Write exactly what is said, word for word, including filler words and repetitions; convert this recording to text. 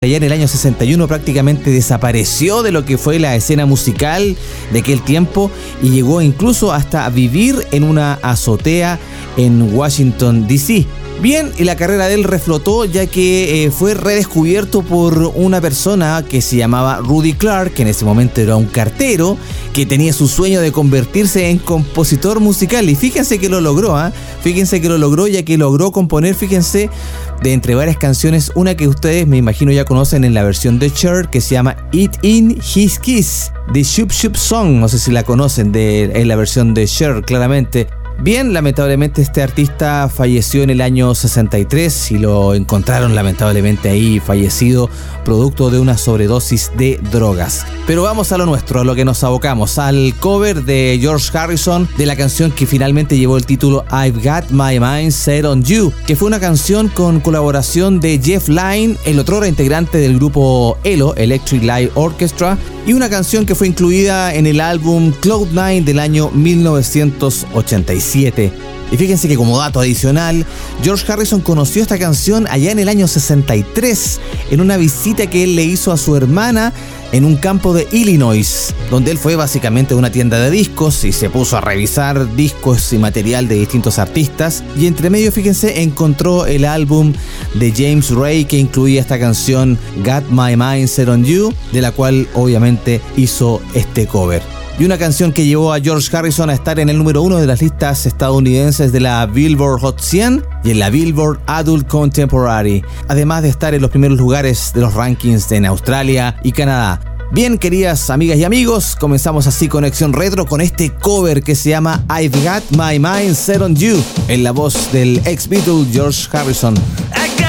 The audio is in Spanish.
Allá en el año sesenta y uno prácticamente desapareció de lo que fue la escena musical de aquel tiempo y llegó incluso hasta vivir en una azotea en Washington, D C Bien, y la carrera de él reflotó ya que eh, fue redescubierto por una persona que se llamaba Rudy Clark, que en ese momento era un cartero, que tenía su sueño de convertirse en compositor musical. Y fíjense que lo logró, ¿eh? Fíjense que lo logró ya que logró componer, fíjense, de entre varias canciones, una que ustedes me imagino ya conocen en la versión de Cher, que se llama It in His Kiss, The Shoop Shoop Song. No sé si la conocen de, en la versión de Cher, claramente. Bien, lamentablemente este artista falleció en el año sesenta y tres y lo encontraron lamentablemente ahí fallecido producto de una sobredosis de drogas. Pero vamos a lo nuestro, a lo que nos abocamos, al cover de George Harrison de la canción que finalmente llevó el título I've Got My Mind Set on You, que fue una canción con colaboración de Jeff Lynne, el otro integrante del grupo E L O, Electric Light Orchestra, y una canción que fue incluida en el álbum Cloud Nine del año mil novecientos ochenta y siete. Y fíjense que como dato adicional, George Harrison conoció esta canción allá en el año sesenta y tres, en una visita que él le hizo a su hermana en un campo de Illinois, donde él fue básicamente a una tienda de discos y se puso a revisar discos y material de distintos artistas, y entre medio, fíjense, encontró el álbum de James Ray que incluía esta canción Got My Mind Set on You, de la cual obviamente hizo este cover. Y una canción que llevó a George Harrison a estar en el número uno de las listas estadounidenses de la Billboard Hot cien y en la Billboard Adult Contemporary, además de estar en los primeros lugares de los rankings en Australia y Canadá. Bien, queridas amigas y amigos, comenzamos así Conexión Retro con este cover que se llama I've Got My Mind Set on You, en la voz del ex Beatle George Harrison. I got